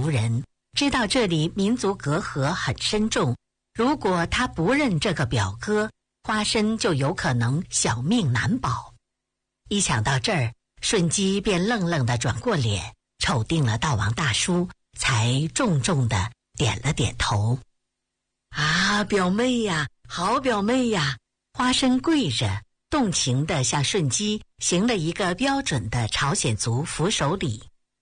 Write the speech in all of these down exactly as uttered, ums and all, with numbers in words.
族人，知道这里民族隔阂很深重，如果他不认这个表哥，花生就有可能小命难保。一想到这儿，顺基便愣愣地转过脸，瞅定了道王大叔，才重重地点了点头。啊，表妹呀，好表妹呀！花生跪着，动情地向顺基行了一个标准的朝鲜族扶手礼。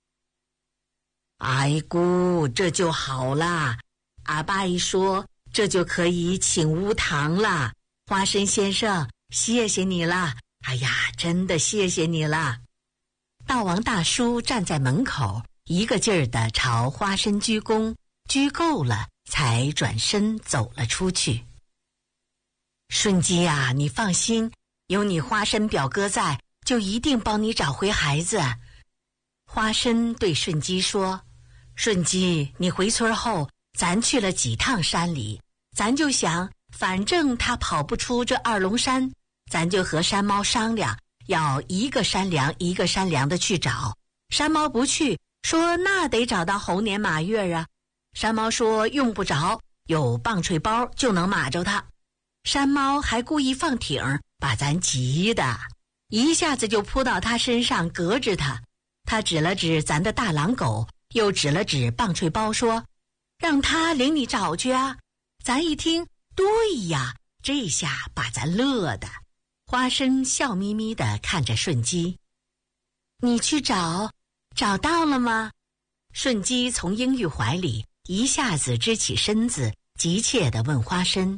哎姑，这就好啦，阿爸一说，这就可以请乌堂啦。花生先生，谢谢你啦！哎呀，真的谢谢你啦！道王大叔站在门口，一个劲儿地朝花生鞠躬，鞠够了，才转身走了出去。顺基啊，你放心，有你花生表哥在，就一定帮你找回孩子。花生对顺基说：顺基，你回村后，咱去了几趟山里，咱就想，反正他跑不出这二龙山，咱就和山猫商量，要一个山梁一个山梁的去找。山猫不去，说那得找到猴年马月啊。山猫说用不着，有棒槌包就能码着他。山猫还故意放挺，把咱急的，一下子就扑到他身上，隔着他。他指了指咱的大狼狗，又指了指棒槌包，说让他领你找去啊。咱一听，对呀，这下把咱乐的。花生笑眯眯地看着顺基：你去找，找到了吗？顺基从英玉怀里一下子支起身子，急切地问花生。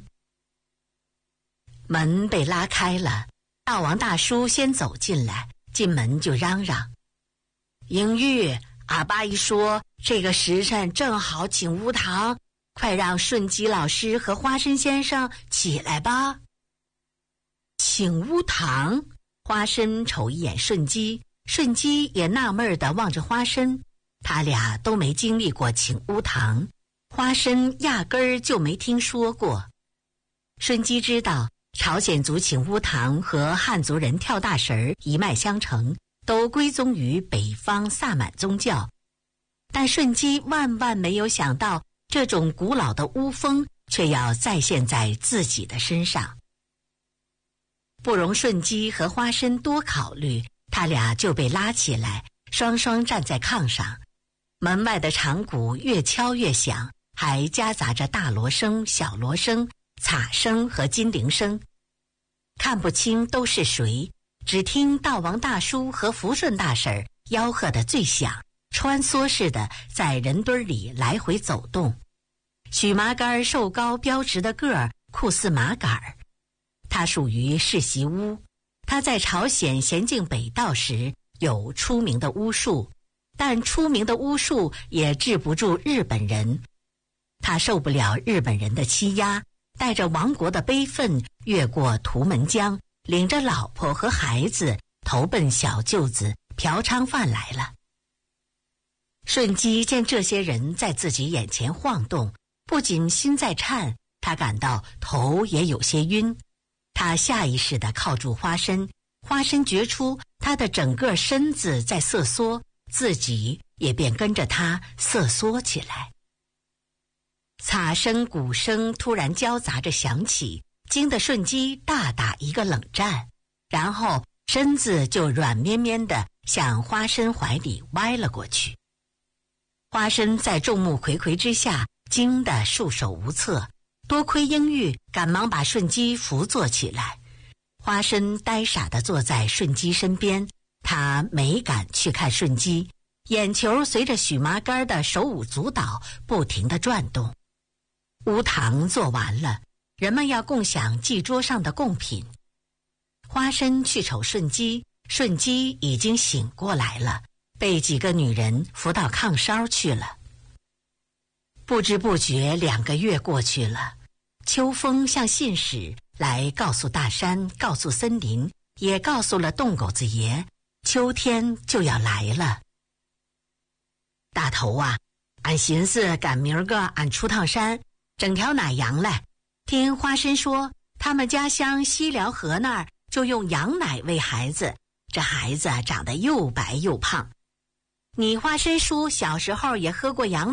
门被拉开了，道王大叔先走进来，进门就嚷嚷：英玉，阿爸一说，这个时辰正好请乌堂，快让顺基老师和花生先生起来吧。请乌堂？花生瞅一眼顺基，顺基也纳闷地望着花生，他俩都没经历过请乌堂，花生压根儿就没听说过。顺基知道朝鲜族请乌堂和汉族人跳大神一脉相承，都归宗于北方萨满宗教，但顺基万万没有想到，这种古老的巫风却要再现在自己的身上。不容顺基和花生多考虑，他俩就被拉起来，双双站在炕上。门外的长鼓越敲越响，还夹杂着大锣声、小锣声、镲声和金铃声，看不清都是谁，只听道王大叔和福顺大婶吆喝得最响，穿梭似的在人堆里来回走动。许麻杆瘦高标直的个儿，酷似麻杆儿。他属于世袭巫，他在朝鲜娴静北道时有出名的巫术，但出名的巫术也治不住日本人。他受不了日本人的欺压，带着亡国的悲愤越过图门江，领着老婆和孩子投奔小舅子朴昌范来了。顺基见这些人在自己眼前晃动，不仅心在颤，他感到头也有些晕。他下意识地靠住花生，花生觉出他的整个身子在瑟缩，自己也便跟着他瑟缩起来。镲声鼓声突然交杂着响起，惊得顺基大打一个冷战，然后身子就软绵绵地向花生怀里歪了过去。花生在众目睽睽之下惊得束手无策，多亏英玉赶忙把顺基扶坐起来。花生呆傻地坐在顺基身边，他没敢去看顺基，眼球随着许麻杆的手舞足蹈不停地转动。乌堂做完了，人们要共享祭桌上的贡品。花生去瞅顺基，顺基已经醒过来了，被几个女人扶到炕梢去了。不知不觉两个月过去了，秋风像信使来告诉大山，告诉森林，也告诉了洞狗子爷，秋天就要来了。大头啊，俺寻思赶明儿个俺出趟山，整条奶羊来。听花生说，他们家乡西辽河那儿就用羊奶喂孩子，这孩子长得又白又胖。你花生叔小时候也喝过羊奶。